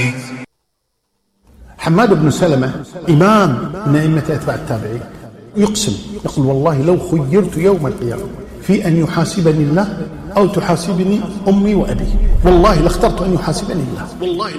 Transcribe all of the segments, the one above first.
حماد بن سلمة إمام من أئمة أتباع التابعين يقسم يقول والله لو خيرت يوم القيامة في أن يحاسبني الله أو تحاسبني أمي وأبي والله لاخترت أن يحاسبني الله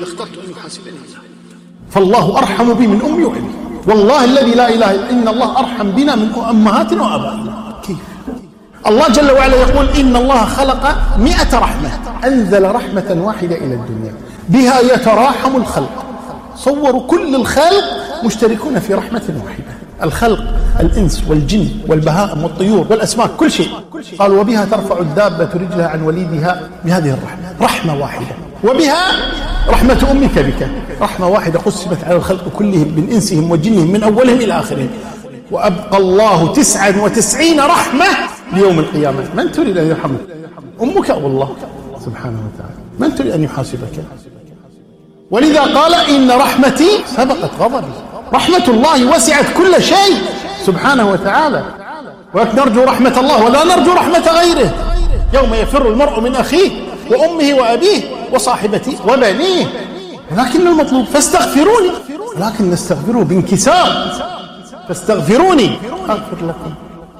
فالله أرحم بي من أمي وأبي والله الذي لا إله إلا إن الله أرحم بنا من أمهاتنا وأبائنا. كيف؟ الله جل وعلا يقول إن الله خلق 100 رحمة أنزل رحمة واحدة إلى الدنيا بها يتراحم الخلق. صوروا كل الخلق مشتركون في رحمة واحدة. الخلق الإنس والجن والبهائم والطيور والأسماك كل شيء. قالوا وبها ترفع الدابة رجلها عن وليدها بهذه الرحمة. رحمة واحدة. وبها رحمة أمك بك رحمة واحدة قسمت على الخلق كلهم من إنسهم وجنهم من أولهم إلى آخرهم. وأبقى الله 99 رحمة ليوم القيامة. من تريد أن يرحمك؟ أمك أو الله سبحانه وتعالى؟ من تريد أن يحاسبك؟ ولذا قال إن رحمتي سبقت غضبي. رحمة الله وسعت كل شيء سبحانه وتعالى. ونرجو رحمة الله ولا نرجو رحمة غيره. يوم يفر المرء من أخيه وأمه وأبيه وصاحبته وبنيه. ولكن المطلوب فاستغفروني ولكن نستغفره بانكسار. فاستغفروني أغفر لكم.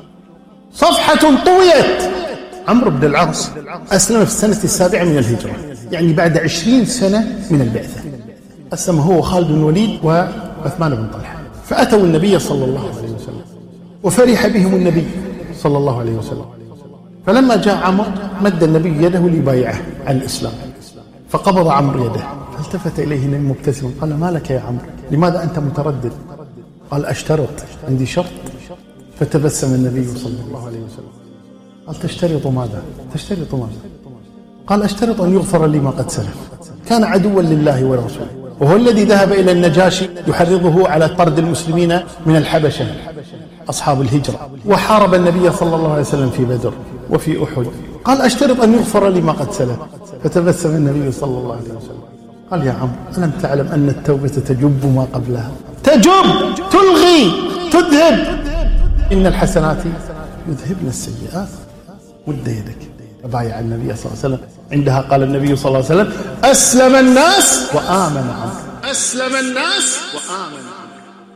صفحة طويت. عمرو بن العاص أسلم في السنة 7 من الهجرة يعني بعد 20 سنة من البعثة. أسلم هو خالد بن الوليد وعثمان بن طلحة. فأتوا النبي صلى الله عليه وسلم وفرح بهم النبي صلى الله عليه وسلم. فلما جاء عمرو مد النبي يده ليبايعه على الإسلام فقبض عمرو يده فالتفت إليه النبي مبتسما قال ما لك يا عمرو لماذا أنت متردد؟ قال أشترط عندي شرط. فتبسم النبي صلى الله عليه وسلم قال تشترط ماذا؟ تشترط ماذا؟ قال أشترط أن يغفر لي ما قد سلف. كان عدوا لله ورسوله وهو الذي ذهب إلى النجاشي يحرضه على طرد المسلمين من الحبشة أصحاب الهجرة وحارب النبي صلى الله عليه وسلم في بدر وفي أحد. قال أشترط أن يغفر لي ما قد سلف. فتبسم النبي صلى الله عليه وسلم قال يا عم ألم تعلم أن التوبة تجب ما قبلها؟ تجب تلغي تذهب. إن الحسنات يذهبن السيئات. مد يدك. فبايع النبي صلى الله عليه وسلم. عندها قال النبي صلى الله عليه وسلم أسلم الناس وآمن عمرو. أسلم الناس وآمن عمرو.